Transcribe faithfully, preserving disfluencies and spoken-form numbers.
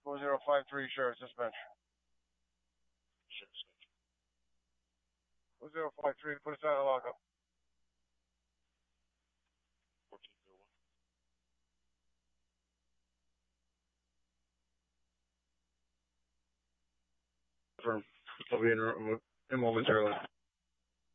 four zero five three, Sheriff's Dispatch. four zero five three, put us out of lockup. Confirm. I'll be in, in momentarily.